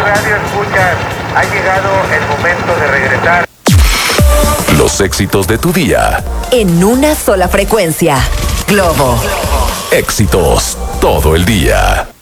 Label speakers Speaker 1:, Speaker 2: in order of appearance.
Speaker 1: Radio Escuchas, ha llegado el momento de regresar.
Speaker 2: Los éxitos de tu día.
Speaker 3: En una sola frecuencia. Globo.
Speaker 2: Éxitos todo el día.